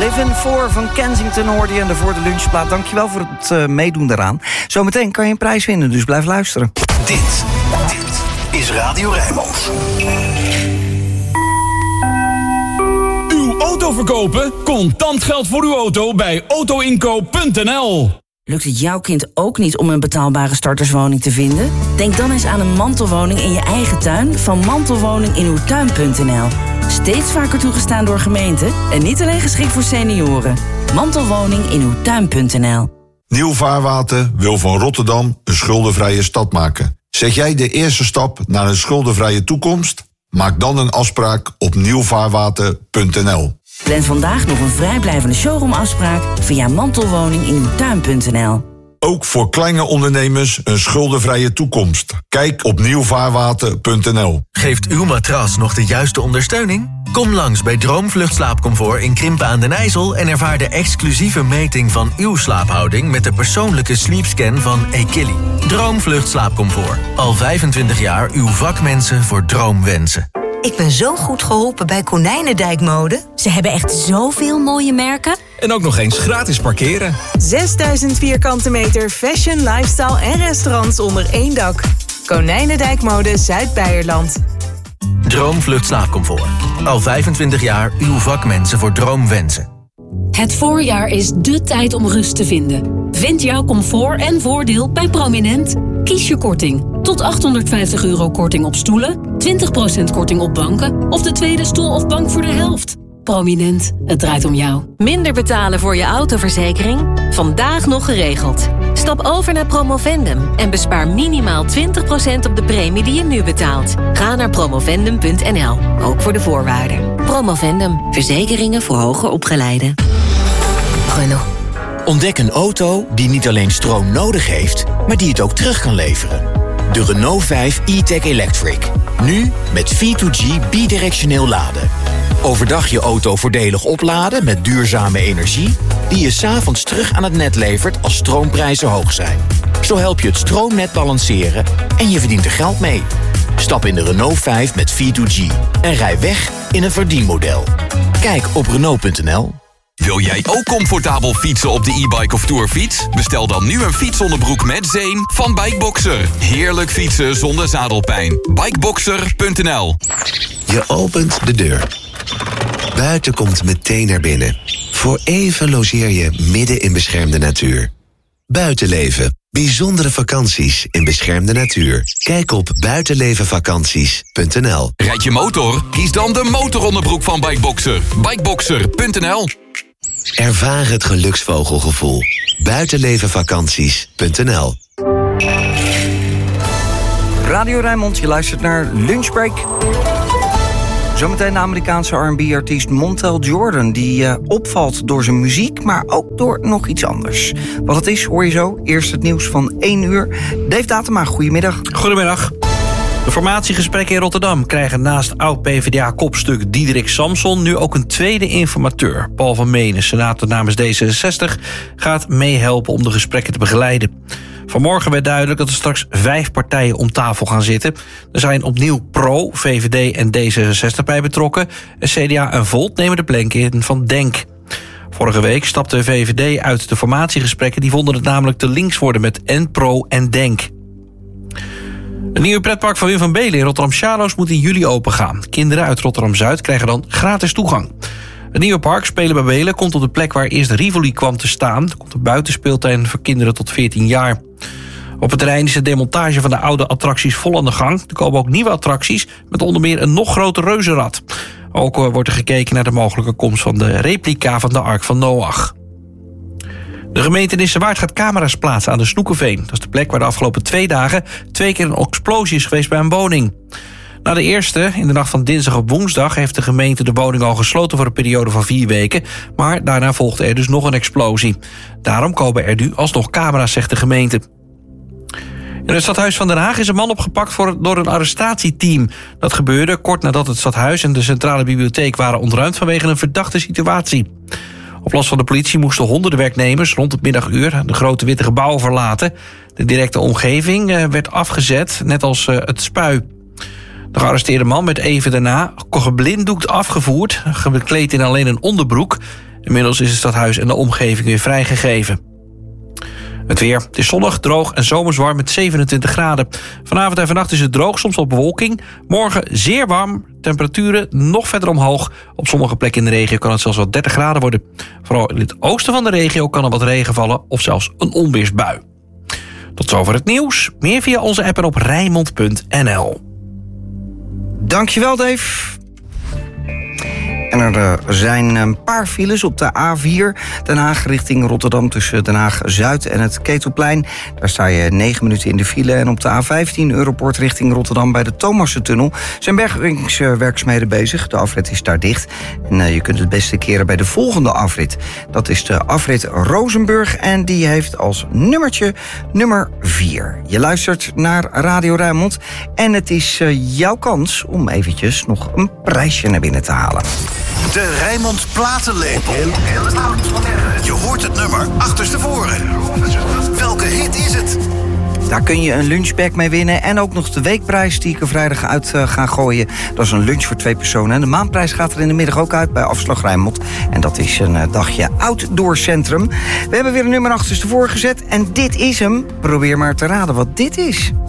Livin' For van Kensington hoorde je en daarvoor de lunchplaat. Dankjewel voor het meedoen daaraan. Zometeen kan je een prijs winnen, dus blijf luisteren. Dit is Radio Rijnmond. Uw auto verkopen? Contant geld voor uw auto bij autoinkoop.nl. Lukt het jouw kind ook niet om een betaalbare starterswoning te vinden? Denk dan eens aan een mantelwoning in je eigen tuin van mantelwoninginuwtuin.nl. Steeds vaker toegestaan door gemeenten en niet alleen geschikt voor senioren. Mantelwoninginuwtuin.nl. Nieuw Vaarwater wil van Rotterdam een schuldenvrije stad maken. Zet jij de eerste stap naar een schuldenvrije toekomst? Maak dan een afspraak op nieuwvaarwater.nl. Plan vandaag nog een vrijblijvende showroomafspraak via mantelwoninginuwtuin.nl. Ook voor kleine ondernemers een schuldenvrije toekomst. Kijk op nieuwvaarwater.nl. Geeft uw matras nog de juiste ondersteuning? Kom langs bij Droomvlucht Slaapcomfort in Krimpen aan den IJssel en ervaar de exclusieve meting van uw slaaphouding met de persoonlijke sleepscan van Ekili. Droomvlucht Slaapcomfort. Al 25 jaar uw vakmensen voor droomwensen. Ik ben zo goed geholpen bij Konijnendijk Mode. Ze hebben echt zoveel mooie merken. En ook nog eens gratis parkeren. 6000 vierkante meter fashion, lifestyle en restaurants onder één dak. Konijnendijk Mode Zuid-Beierland. Droomvlucht Slaapcomfort. Al 25 jaar uw vakmensen voor droomwensen. Het voorjaar is dé tijd om rust te vinden. Vind jouw comfort en voordeel bij Prominent. Kies je korting. Tot €850 korting op stoelen, 20% korting op banken of de tweede stoel of bank voor de helft. Prominent, het draait om jou. Minder betalen voor je autoverzekering? Vandaag nog geregeld. Stap over naar Promovendum en bespaar minimaal 20% op de premie die je nu betaalt. Ga naar promovendum.nl, ook voor de voorwaarden. Promovendum, verzekeringen voor hoger opgeleiden. Renault. Ontdek een auto die niet alleen stroom nodig heeft, maar die het ook terug kan leveren. De Renault 5 e-Tech Electric. Nu met V2G bidirectioneel laden. Overdag je auto voordelig opladen met duurzame energie die je 's avonds terug aan het net levert als stroomprijzen hoog zijn. Zo help je het stroomnet balanceren en je verdient er geld mee. Stap in de Renault 5 met V2G en rij weg in een verdienmodel. Kijk op Renault.nl. Wil jij ook comfortabel fietsen op de e-bike of tourfiets? Bestel dan nu een fietsonderbroek met zeem van Bikeboxer. Heerlijk fietsen zonder zadelpijn. Bikeboxer.nl. Je opent de deur. Buiten komt meteen naar binnen. Voor even logeer je midden in beschermde natuur. Buitenleven. Bijzondere vakanties in beschermde natuur. Kijk op buitenlevenvakanties.nl. Rijd je motor? Kies dan de motoronderbroek van Bikeboxer. Bikeboxer.nl. Ervaar het geluksvogelgevoel. Buitenlevenvakanties.nl. Radio Rijnmond, je luistert naar Lunchbreak. Zometeen de Amerikaanse R&B-artiest Montel Jordan, die opvalt door zijn muziek, maar ook door nog iets anders. Wat het is, hoor je zo. Eerst het nieuws van 1 uur. Dave Datema, goedemiddag. Goedemiddag. De formatiegesprekken in Rotterdam krijgen naast oud-PvdA-kopstuk Diederik Samson nu ook een tweede informateur. Paul van Menen, senator namens D66, gaat meehelpen om de gesprekken te begeleiden. Vanmorgen werd duidelijk dat er straks 5 partijen om tafel gaan zitten. Er zijn opnieuw Pro, VVD en D66 bij betrokken. En CDA en Volt nemen de plek in van DENK. Vorige week stapte de VVD uit de formatiegesprekken. Die vonden het namelijk te links worden met en Pro en DENK. Een nieuwe pretpark van Wim van Beelen in Rotterdam-Charloes moet in juli opengaan. Kinderen uit Rotterdam-Zuid krijgen dan gratis toegang. Het nieuwe park, Spelen bij Beelen, komt op de plek waar eerst Rivoli kwam te staan. Er komt een buitenspeeltuin voor kinderen tot 14 jaar. Op het terrein is de demontage van de oude attracties vol aan de gang. Er komen ook nieuwe attracties met onder meer een nog groter reuzenrad. Ook wordt er gekeken naar de mogelijke komst van de replica van de Ark van Noach. De gemeente Nissewaard gaat camera's plaatsen aan de Snoekenveen. Dat is de plek waar de afgelopen 2 dagen 2 keer een explosie is geweest bij een woning. Na de eerste, in de nacht van dinsdag op woensdag, heeft de gemeente de woning al gesloten voor een periode van 4 weken. Maar daarna volgde er dus nog een explosie. Daarom komen er nu alsnog camera's, zegt de gemeente. In het stadhuis van Den Haag is een man opgepakt door een arrestatieteam. Dat gebeurde kort nadat het stadhuis en de centrale bibliotheek waren ontruimd vanwege een verdachte situatie. Op last van de politie moesten honderden werknemers rond het middaguur de grote witte gebouwen verlaten. De directe omgeving werd afgezet, net als het spui. De gearresteerde man werd even daarna geblinddoekt afgevoerd, gekleed in alleen een onderbroek. Inmiddels is het stadhuis en de omgeving weer vrijgegeven. Het weer. Het is zonnig, droog en zomers warm met 27 graden. Vanavond en vannacht is het droog, soms wat bewolking. Morgen zeer warm, temperaturen nog verder omhoog. Op sommige plekken in de regio kan het zelfs wel 30 graden worden. Vooral in het oosten van de regio kan er wat regen vallen of zelfs een onweersbui. Tot zover het nieuws. Meer via onze app en op Rijnmond.nl. Dankjewel, Dave. En er zijn een paar files op de A4 Den Haag richting Rotterdam tussen Den Haag-Zuid en het Ketelplein. Daar sta je 9 minuten in de file. En op de A15 Europort richting Rotterdam bij de Thomassentunnel zijn bergingswerkzaamheden bezig. De afrit is daar dicht. En je kunt het beste keren bij de volgende afrit. Dat is de afrit Rozenburg en die heeft als nummertje nummer 4. Je luistert naar Radio Rijnmond en het is jouw kans om eventjes nog een prijsje naar binnen te halen. De Rijnmond platenlepel. Je hoort het nummer achterstevoren. Welke hit is het? Daar kun je een lunchbag mee winnen. En ook nog de weekprijs die ik er vrijdag uit ga gooien. Dat is een lunch voor 2 personen. En de maandprijs gaat er in de middag ook uit bij Afslag Rijnmond. En dat is een dagje Outdoor Centrum. We hebben weer een nummer achterstevoren gezet. En dit is hem. Probeer maar te raden wat dit is.